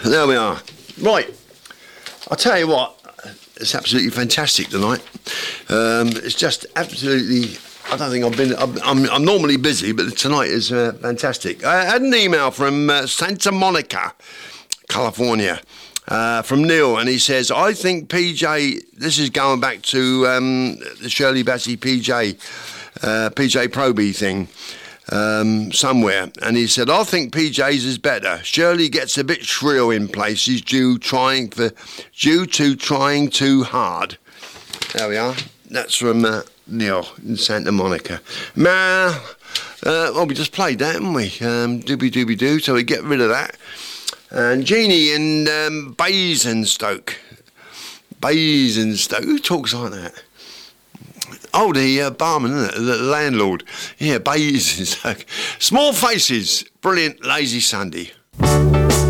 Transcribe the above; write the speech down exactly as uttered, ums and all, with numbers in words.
There we are. Right. I'll tell you what, it's absolutely fantastic tonight. Um, it's just absolutely... I don't think I've been... I'm, I'm, I'm normally busy, but tonight is uh, fantastic. I had an email from uh, Santa Monica, California, uh, from Neil, and he says, I think P J... This is going back to um, the Shirley Bassey P J, uh, P J Proby thing. Um, somewhere, and he said, I think P J's is better. Shirley gets a bit shrill in places due trying for due to trying too hard. There we are. That's from uh, Neil in Santa Monica. Ma, uh, well, we just played that, haven't we? Um, Doobie Doobie Doo, so we get rid of that. And Jeannie in um, Basingstoke. Basingstoke. Who talks like that? Oh, the uh, barman, isn't it? The landlord. Yeah, Basingstoke. Small Faces. Brilliant Lazy Sunday.